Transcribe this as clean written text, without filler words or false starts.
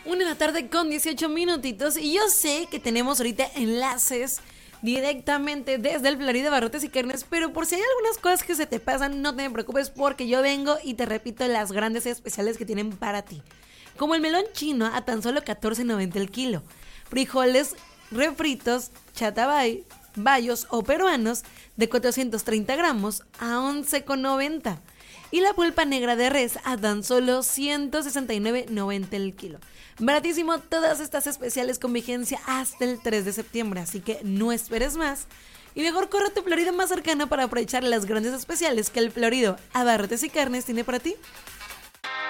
1 de la tarde con 18 minutitos y yo sé que tenemos ahorita enlaces directamente desde el Florida Barrotes y Carnes, pero por si hay algunas cosas que se te pasan, no te preocupes porque yo vengo y te repito las grandes especiales que tienen para ti. Como el melón chino a tan solo $14.90 el kilo, frijoles refritos, chatabay, bayos o peruanos de 430 gramos a $11.90 y la pulpa negra de res a tan solo $169.90 el kilo. Baratísimo, todas estas especiales con vigencia hasta el 3 de septiembre, así que no esperes más y mejor corre a tu Florida más cercana para aprovechar las grandes especiales que el Florido Abarrotes y Carnes tiene para ti.